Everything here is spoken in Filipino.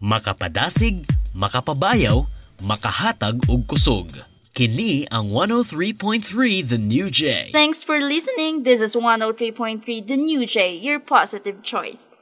Makapadasig, makapabayaw, makahatag og kusog. Kini ang 103.3 The New J. Thanks for listening. This is 103.3 The New J, your positive choice.